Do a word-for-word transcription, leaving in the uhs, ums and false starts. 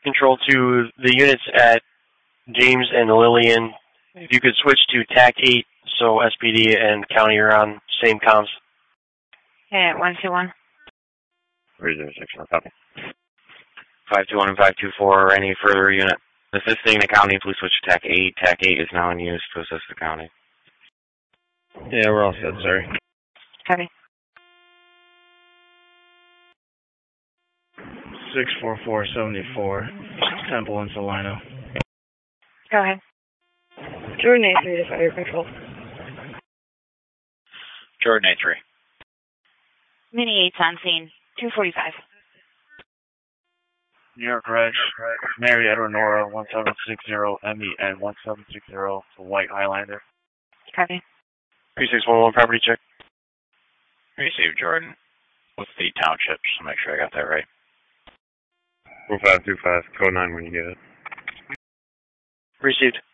Control to the units at James and Lillian. If you could switch to T A C eight, so S P D and county are on same comms. Yeah, one two one. three zero six, no copy. five two one and five two four, any further unit assisting the county, please switch to T A C eight. T A C eight is now in use to assist the county. Yeah, we're all set, sorry. Copy. six four four seven four, Temple and Salino. Go ahead. Jordan A three to fire control. Jordan A three. Mini eight's on scene. two forty-five. New York Reg, Mary Edward Nora, one seven six zero, M E N one seven six zero, for White Highlander. Copy. three six one one, property check. Received, Jordan. What's the township, just to make sure I got that right? four five two five, code nine when you get it. Received.